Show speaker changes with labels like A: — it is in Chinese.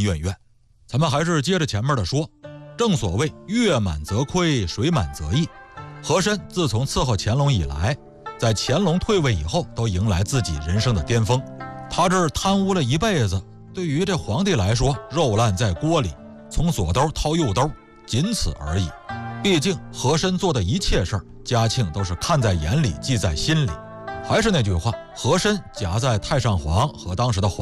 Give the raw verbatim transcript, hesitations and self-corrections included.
A: 怨怨。咱们还是接着前面的说，正所谓月满则亏，水满则溢。和珅自从伺候乾隆以来，在乾隆退位以后，都迎来自己人生的巅峰。他这贪污了一辈子，对于这皇帝来说，肉烂在锅里，从左兜掏右兜，仅此而已。毕竟和珅做的一切事儿，嘉庆都是看在眼里，记在心里。还是那句话，和珅夹在太上皇和当时的皇